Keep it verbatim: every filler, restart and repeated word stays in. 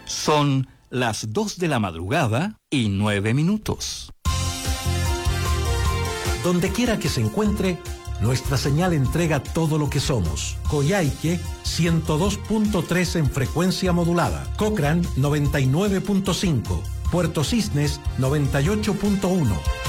Son las dos de la madrugada y nueve minutos. Donde quiera que se encuentre, nuestra señal entrega todo lo que somos. Coyhaique, ciento dos punto tres en frecuencia modulada. Cochrane, noventa y nueve punto cinco. Puerto Cisnes, noventa y ocho punto uno.